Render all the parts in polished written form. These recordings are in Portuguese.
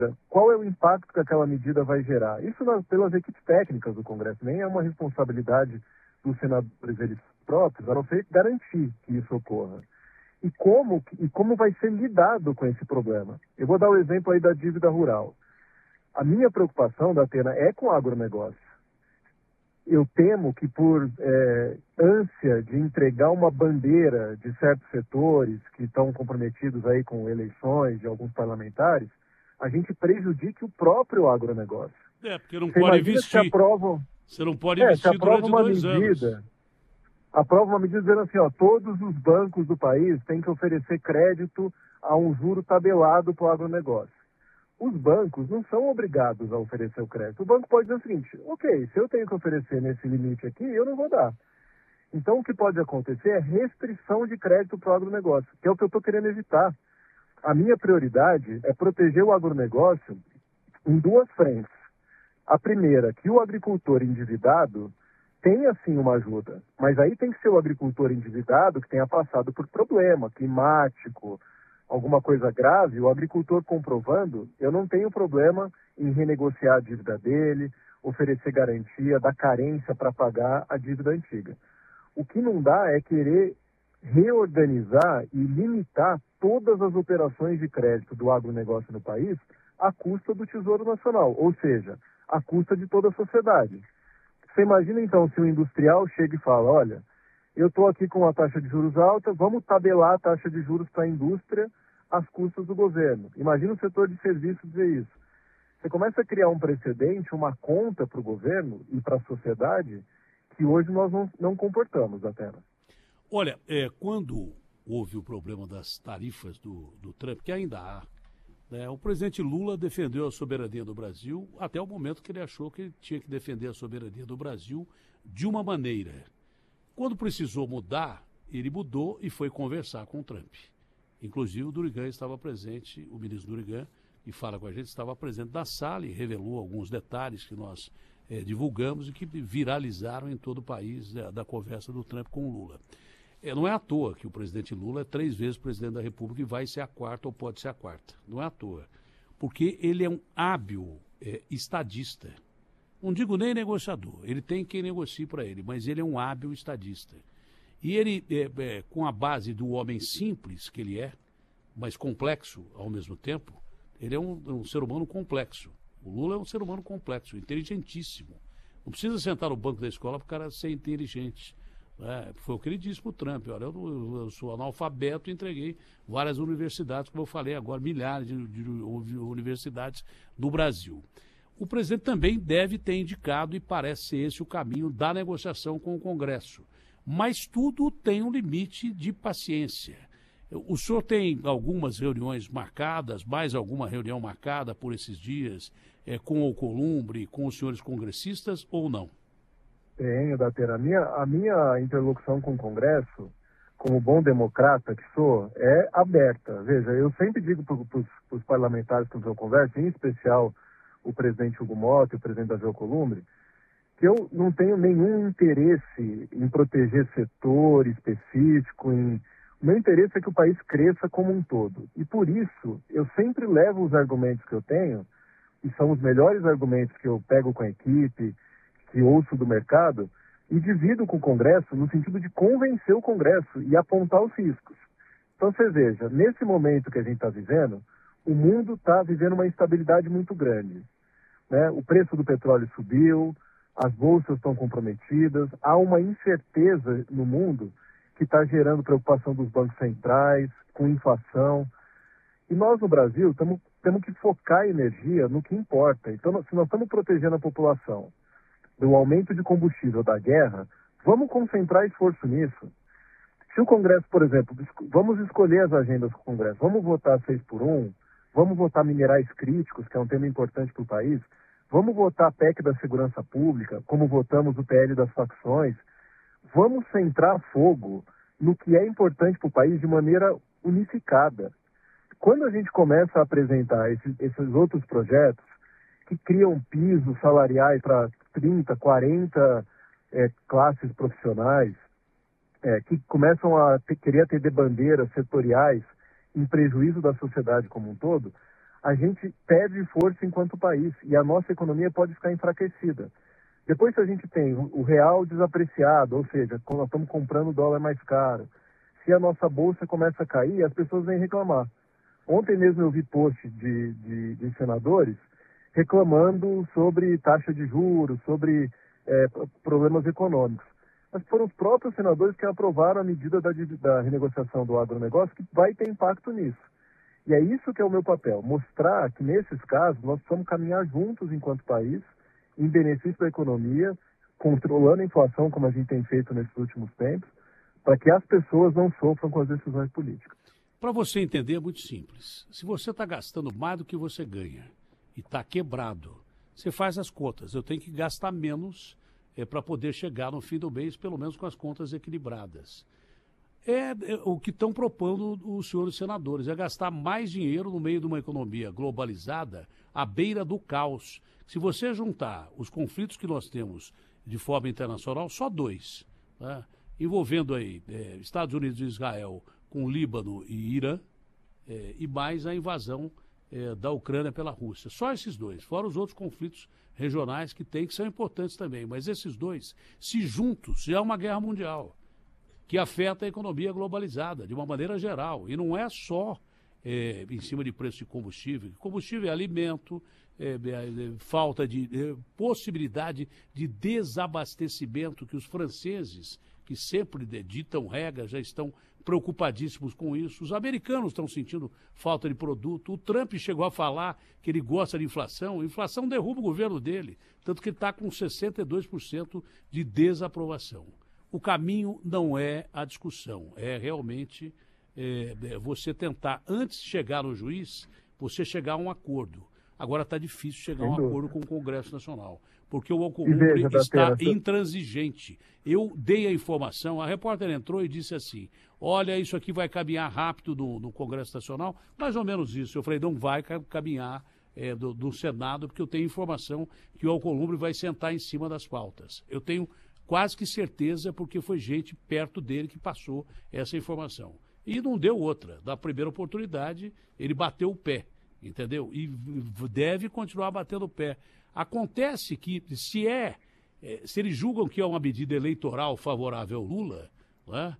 qual é o impacto que aquela medida vai gerar? Isso pelas equipes técnicas do Congresso, nem é uma responsabilidade dos senadores eles próprios, a não ser garantir que isso ocorra. E como vai ser lidado com esse problema? Eu vou dar o exemplo aí da dívida rural. A minha preocupação, Datena, é com o agronegócio. Eu temo que por ânsia de entregar uma bandeira de certos setores que estão comprometidos aí com eleições de alguns parlamentares, a gente prejudique o próprio agronegócio. Porque não pode investir. Você não pode investir durante 2 anos. Aprova uma medida dizendo assim, todos os bancos do país têm que oferecer crédito a um juro tabelado para o agronegócio. Os bancos não são obrigados a oferecer o crédito. O banco pode dizer o seguinte, ok, se eu tenho que oferecer nesse limite aqui, eu não vou dar. Então, o que pode acontecer é restrição de crédito para o agronegócio, que é o que eu estou querendo evitar. A minha prioridade é proteger o agronegócio em 2 frentes. A primeira, que o agricultor endividado tenha sim uma ajuda, mas aí tem que ser o agricultor endividado que tenha passado por problema climático, alguma coisa grave, o agricultor comprovando, eu não tenho problema em renegociar a dívida dele, oferecer garantia da carência para pagar a dívida antiga. O que não dá é querer reorganizar e limitar todas as operações de crédito do agronegócio no país à custa do Tesouro Nacional, ou seja, à custa de toda a sociedade. Você imagina então se o industrial chega e fala, olha, eu estou aqui com uma taxa de juros alta, vamos tabelar a taxa de juros para a indústria às custas do governo. Imagina o setor de serviços dizer isso. Você começa a criar um precedente, uma conta para o governo e para a sociedade que hoje nós não comportamos, Datena. Olha, quando houve o problema das tarifas do Trump, que ainda há, o presidente Lula defendeu a soberania do Brasil até o momento que ele achou que ele tinha que defender a soberania do Brasil de uma maneira. Quando precisou mudar, ele mudou e foi conversar com o Trump. Inclusive o Durigan estava presente, o ministro Durigan, que fala com a gente, estava presente na sala e revelou alguns detalhes que nós divulgamos e que viralizaram em todo o país da conversa do Trump com o Lula. Não é à toa que o presidente Lula é 3 vezes presidente da República e vai ser a 4ª ou pode ser a 4ª. Não é à toa. Porque ele é um hábil estadista. Não digo nem negociador. Ele tem quem negocie para ele, mas ele é um hábil estadista. E ele, com a base do homem simples que ele é, mas complexo ao mesmo tempo, ele é um ser humano complexo. O Lula é um ser humano complexo, inteligentíssimo. Não precisa sentar no banco da escola para o cara ser inteligente. Foi o que ele disse para o Trump. Olha, eu sou analfabeto e entreguei várias universidades, como eu falei agora, milhares de universidades do Brasil. O presidente também deve ter indicado, e parece ser esse o caminho da negociação com o Congresso. Mas tudo tem um limite de paciência. O senhor tem algumas reuniões marcadas, mais alguma reunião marcada por esses dias, com o Alcolumbre, com os senhores congressistas ou não? Tenho, Datena. A minha interlocução com o Congresso, como bom democrata que sou, é aberta. Veja, eu sempre digo para os parlamentares com quem eu converso, em especial o presidente Hugo Mota e o presidente Davi Alcolumbre, que eu não tenho nenhum interesse em proteger setor específico. O meu interesse é que o país cresça como um todo. E por isso, eu sempre levo os argumentos que eu tenho, e são os melhores argumentos que eu pego com a equipe, que ouço do mercado, e divido com o Congresso no sentido de convencer o Congresso e apontar os riscos. Então, você veja, nesse momento que a gente está vivendo, o mundo está vivendo uma instabilidade muito grande. O preço do petróleo subiu, as bolsas estão comprometidas, há uma incerteza no mundo que está gerando preocupação dos bancos centrais, com inflação. E nós, no Brasil, temos que focar a energia no que importa. Então, se nós estamos protegendo a população do aumento de combustível da guerra, vamos concentrar esforço nisso. Se o Congresso, por exemplo, vamos escolher as agendas do Congresso, vamos votar 6x1, vamos votar minerais críticos, que é um tema importante para o país, vamos votar a PEC da segurança pública, como votamos o PL das facções, vamos centrar fogo no que é importante para o país de maneira unificada. Quando a gente começa a apresentar esses outros projetos, que criam pisos salariais para 30, 40 classes profissionais, que começam a querer ter bandeiras setoriais em prejuízo da sociedade como um todo, a gente perde força enquanto país e a nossa economia pode ficar enfraquecida. Depois, se a gente tem o real desapreciado, ou seja, quando nós estamos comprando dólar mais caro, se a nossa bolsa começa a cair, as pessoas vêm reclamar. Ontem mesmo eu vi post de senadores reclamando sobre taxa de juros, sobre problemas econômicos. Mas foram os próprios senadores que aprovaram a medida da renegociação do agronegócio, que vai ter impacto nisso. E é isso que é o meu papel, mostrar que nesses casos nós precisamos caminhar juntos enquanto país, em benefício da economia, controlando a inflação como a gente tem feito nesses últimos tempos, para que as pessoas não sofram com as decisões políticas. Para você entender é muito simples. Se você está gastando mais do que você ganha e está quebrado, você faz as contas. Eu tenho que gastar menos para poder chegar no fim do mês, pelo menos com as contas equilibradas. É o que estão propondo os senhores senadores, é gastar mais dinheiro no meio de uma economia globalizada à beira do caos. Se você juntar os conflitos que nós temos de forma internacional, só 2, né? Envolvendo aí Estados Unidos e Israel com Líbano e Irã, e mais a invasão da Ucrânia pela Rússia. Só esses 2, fora os outros conflitos regionais que tem, que são importantes também. Mas esses 2, se juntos, já é uma guerra mundial, que afeta a economia globalizada, de uma maneira geral. E não é só em cima de preço de combustível. Combustível é alimento, falta de possibilidade de desabastecimento, que os franceses, que sempre ditam regras, já estão preocupadíssimos com isso. Os americanos estão sentindo falta de produto. O Trump chegou a falar que ele gosta de inflação. A inflação derruba o governo dele, tanto que ele está com 62% de desaprovação. O caminho não é a discussão, é realmente você tentar, antes de chegar no juiz, você chegar a um acordo. Agora está difícil chegar a um acordo com o Congresso Nacional, porque o Alcolumbre está intransigente. Eu dei a informação, a repórter entrou e disse assim, olha, isso aqui vai caminhar rápido no Congresso Nacional, mais ou menos isso. Eu falei, não vai caminhar do Senado, porque eu tenho informação que o Alcolumbre vai sentar em cima das pautas. Eu tenho quase que certeza, porque foi gente perto dele que passou essa informação. E não deu outra. Da primeira oportunidade, ele bateu o pé, entendeu? E deve continuar batendo o pé. Acontece que, se eles julgam que é uma medida eleitoral favorável ao Lula, né,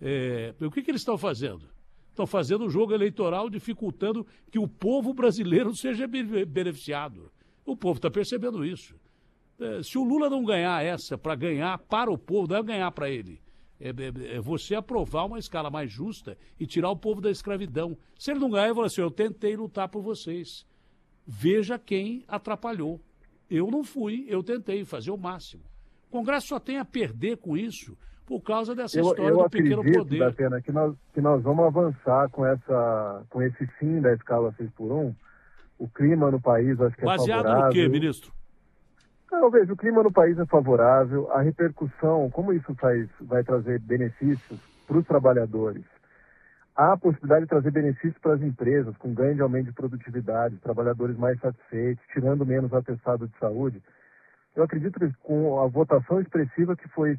o que eles estão fazendo? Estão fazendo um jogo eleitoral dificultando que o povo brasileiro seja beneficiado. O povo está percebendo isso. Se o Lula não ganhar essa para ganhar para o povo, não é ganhar para ele. É você aprovar uma escala mais justa e tirar o povo da escravidão. Se ele não ganhar, ele fala assim, eu tentei lutar por vocês. Veja quem atrapalhou. Eu não fui, eu tentei fazer o máximo. O Congresso só tem a perder com isso por causa dessa história do pequeno poder. Eu acredito, Datena, que nós vamos avançar com esse fim da escala 6x1. O clima no país, acho que é favorável. Baseado no quê, ministro? Eu vejo, o clima no país é favorável, a repercussão, como isso vai trazer benefícios para os trabalhadores, há a possibilidade de trazer benefícios para as empresas, com ganho de aumento de produtividade, trabalhadores mais satisfeitos, tirando menos atestado de saúde. Eu acredito que com a votação expressiva que foi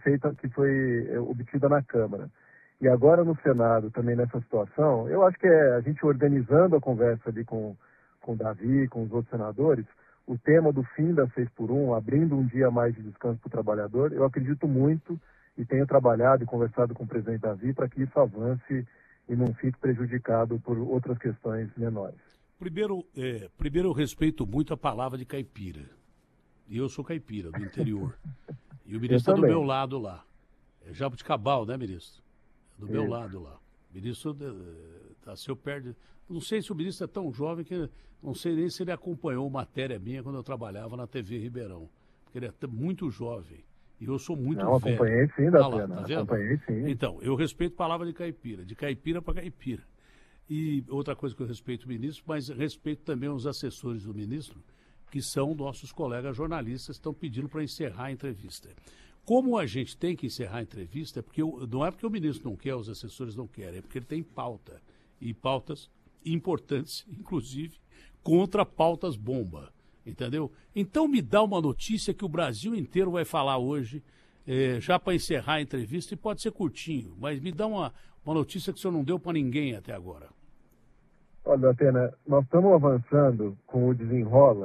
obtida na Câmara, e agora no Senado também nessa situação, eu acho que a gente organizando a conversa ali com o Davi, com os outros senadores, o tema do fim da 6x1, abrindo um dia mais de descanso para o trabalhador, eu acredito muito e tenho trabalhado e conversado com o presidente Davi para que isso avance e não fique prejudicado por outras questões menores. Primeiro, eu respeito muito a palavra de caipira. E eu sou caipira, do interior. E o ministro está do meu lado lá. É Jabuticabal, né, ministro? Do meu lado lá. O ministro está seu perto. Não sei se o ministro é tão jovem que não sei nem se ele acompanhou matéria minha quando eu trabalhava na TV Ribeirão. Porque ele é muito jovem. E eu sou muito velho. Acompanhei sim, Datena. Tá vendo? Acompanhei sim. Então, eu respeito a palavra de caipira para caipira. E outra coisa que eu respeito o ministro, mas respeito também os assessores do ministro, que são nossos colegas jornalistas, estão pedindo para encerrar a entrevista. Como a gente tem que encerrar a entrevista, não é porque o ministro não quer, os assessores não querem, é porque ele tem pauta. E pautas importantes, inclusive, contra pautas bomba. Entendeu? Então me dá uma notícia que o Brasil inteiro vai falar hoje, já para encerrar a entrevista, e pode ser curtinho, mas me dá uma notícia que o senhor não deu para ninguém até agora. Olha, Atena, nós estamos avançando com o desenrola